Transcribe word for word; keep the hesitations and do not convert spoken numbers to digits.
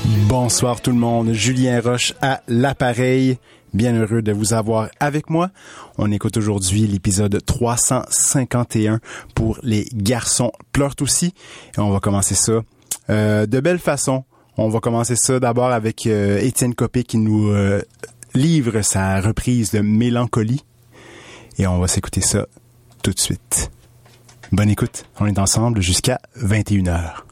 Bonsoir tout le monde, Julien Roche à l'appareil. Bien heureux de vous avoir avec moi. On écoute aujourd'hui l'épisode trois cent cinquante et un pour Les garçons pleurent aussi. Et on va commencer ça euh, de belle façon. On va commencer ça d'abord avec euh, Étienne Copé qui nous euh, livre sa reprise de Mélancolie. Et on va s'écouter ça tout de suite. Bonne écoute, on est ensemble jusqu'à vingt et une heures.